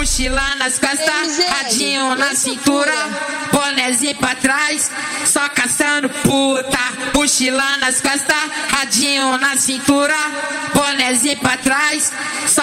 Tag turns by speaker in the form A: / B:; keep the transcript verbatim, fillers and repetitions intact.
A: mochila nas costas, radinho na cintura, bonezinho pra trás, só caçando puta. Mochila nas costas, radinho na cintura, bonezinho pra trás, só